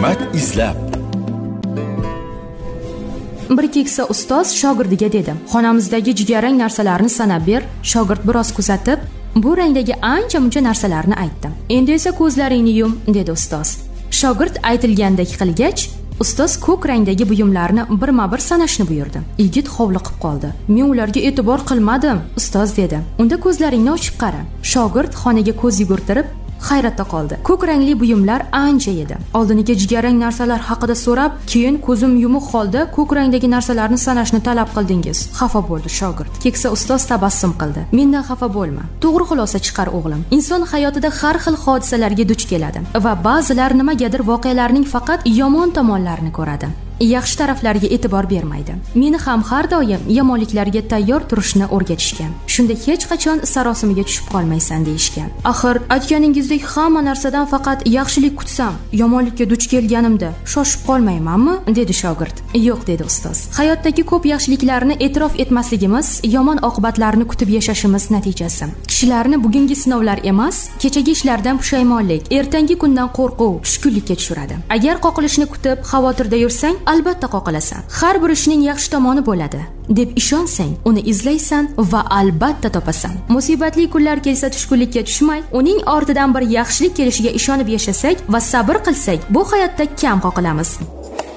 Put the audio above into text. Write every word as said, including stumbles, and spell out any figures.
hikmat izlab. Bir keksa ustoz shogirdiga dedi: "Xonamizdagi jigarrang narsalarni sanab ber." Shogird biroz kuzatib, bu rangdagi ancha-muncha narsalarni aytdi. "Endi esa ko'zlaringni yum", dedi ustoz. Shogird aytilgandek qilgach, ustoz ko'k rangdagi buyumlarni birma-bir sanashni buyurdi. Yigit hovliqib qoldi. "Men ularga e'tibor qilmadim", ustoz dedi. "Unda ko'zlaringni ochib qara." Shogird xonaga ko'z yugurtirib hayratda qoldi. Ko'k rangli buyumlar ancha edi. Oldiniga jigarrang narsalar haqida so'rab, keyin ko'zim yumuq holda ko'k rangdagi narsalarni sanashni talab qildingiz. Xafa bo'ldi shogird. Keksa ustoz tabassum qildi. "Mendan xafa bo'lma. To'g'ri xulosa chiqar o'g'lim. Inson hayotida har xil hodisalarga duch keladi va ba'zilar nimagadir voqealarning faqat yomon tomonlarini ko'radi. Yaxshi taraflariga e'tibor bermaydi. Meni ham har doim yomonliklarga tayyor turishni o'rgatishgan. Shunda hech qachon sarosimaga tushib qolmaysan deyishgan. Axir aytganingizdek hamma narsadan faqat yaxshilik kutsam, yomonlikka duch kelganimda shoshib qolmaymanmi?" dedi shogird. "Yo'q", dedi ustoz. "Hayotdagi ko'p yaxshiliklarni e'tirof etmasligimiz yomon oqibatlarni kutib yashashimiz natijasi. Kishilarni bugungi sinovlar emas, kechagi ishlardan pushaymonlik, ertangi kundan qo'rquv tushkunlikka tushiradi. Agar qoqilishni kutib xavotirda yursang, albatta qoqilasan. Har bir ishning yaxshi tomoni bo'ladi deb ishonsang, uni izlaysan va albatta topasan. Musibatli kunlar kelsa tushkunlikka tushmay, uning ortidan bir yaxshilik kelishiga ishonib yashasak va sabr qilsak, bu hayotda kam qoqilamiz.